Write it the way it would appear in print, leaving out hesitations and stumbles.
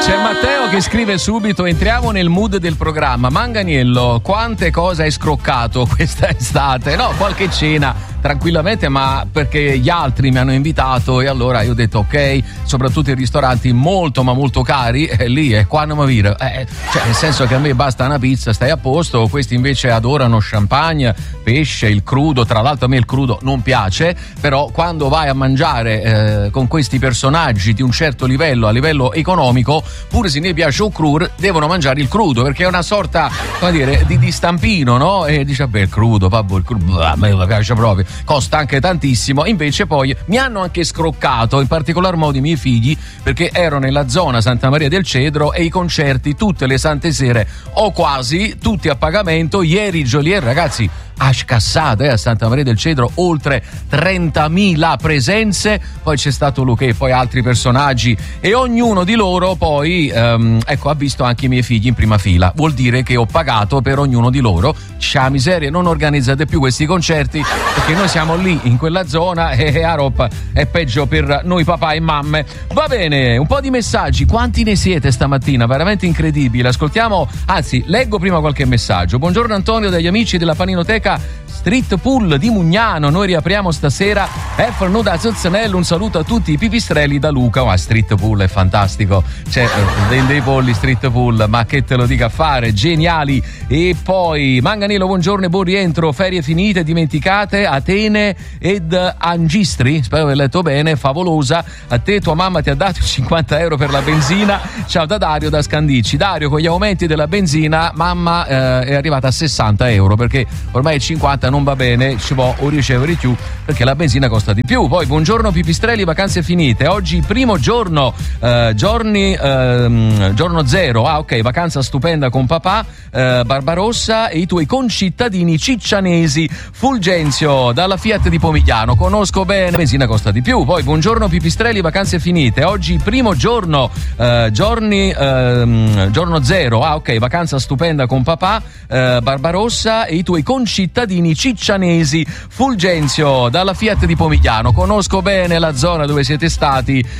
C'è Matteo che scrive subito: entriamo nel mood del programma. Manganiello, quante cose hai scroccato questa estate? No, qualche cena tranquillamente, ma perché gli altri mi hanno invitato e allora io ho detto ok, soprattutto in ristoranti molto ma molto cari, lì è qua non mi vira, cioè nel senso che a me basta una pizza, stai a posto. Questi invece adorano champagne, pesce, il crudo. Tra l'altro a me il crudo non piace, però quando vai a mangiare con questi personaggi di un certo livello, a livello economico, pure se ne piace un crur, devono mangiare il crudo, perché è una sorta, come dire, di stampino, no? E dice vabbè, il crudo, vabbè, il crudo, a me mi piace proprio, costa anche tantissimo. Invece poi mi hanno anche scroccato, in particolar modo i miei figli, perché ero nella zona Santa Maria del Cedro e i concerti tutte le sante sere o quasi tutti a pagamento. Ieri Joliet, ragazzi, ha scassato a Santa Maria del Cedro oltre 30.000 presenze. Poi c'è stato Luque, poi altri personaggi, e ognuno di loro poi ha visto anche i miei figli in prima fila. Vuol dire che ho pagato per ognuno di loro. C'ha miseria, non organizzate più questi concerti perché noi siamo lì in quella zona e a roba è peggio per noi papà e mamme. Va bene, un po' di messaggi. Quanti ne siete stamattina? Veramente incredibile. Ascoltiamo, anzi leggo prima qualche messaggio. Buongiorno Antonio, dagli amici della Paninoteca Street Pool di Mugnano. Noi riapriamo stasera. Efron da Zuzzanello, un saluto a tutti i pipistrelli da Luca. Ma Street Pool è fantastico, cioè dei polli Street Pool, ma che te lo dica a fare, geniali. E poi Manganello, buongiorno e buon rientro. Ferie finite, dimenticate, Atene ed Angistri, spero aver letto bene. Favolosa. A te tua mamma ti ha dato 50 euro per la benzina. Ciao da Dario da Scandicci. Dario, con gli aumenti della benzina mamma è arrivata a 60 euro perché ormai 50 non va bene, ci può o ricevere più perché la benzina costa di più. Poi buongiorno pipistrelli, vacanze finite, oggi primo giorno, giorno zero, ok, vacanza stupenda con papà, Barbarossa e i tuoi concittadini ciccianesi. Fulgenzio dalla Fiat di Pomigliano, conosco bene, la benzina costa di più. Poi buongiorno pipistrelli, vacanze finite, oggi primo giorno, giorno zero, ok, vacanza stupenda con papà, Barbarossa e i tuoi concittadini ciccianesi. Fulgenzio dalla Fiat di Pomigliano, conosco bene la zona dove siete stati.